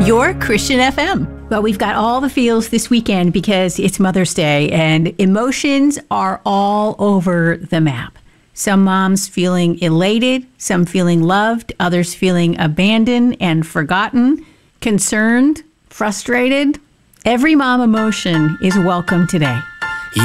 Your Christian FM. Well, we've got all the feels this weekend because it's Mother's Day and emotions are all over the map. Some moms feeling elated, some feeling loved, others feeling abandoned and forgotten, concerned, frustrated. Every mom emotion is welcome today.